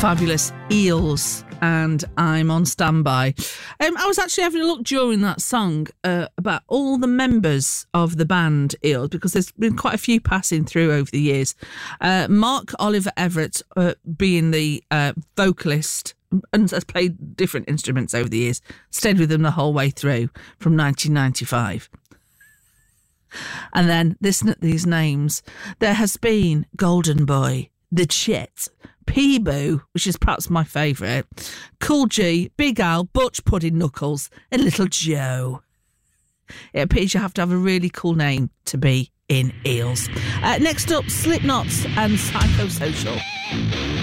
Fabulous Eels, and I'm on standby. I was actually having a look during that song about all the members of the band Eels, because there's been quite a few passing through over the years. Mark Oliver Everett being the vocalist and has played different instruments over the years, stayed with them the whole way through from 1995. And then listen at these names. There has been Golden Boy, The Chet, Peebo, which is perhaps my favourite, Cool G, Big Al, Butch Pudding Knuckles, and Little Joe. It appears you have to have a really cool name to be in Eels. Next up, Slipknot and Psychosocial.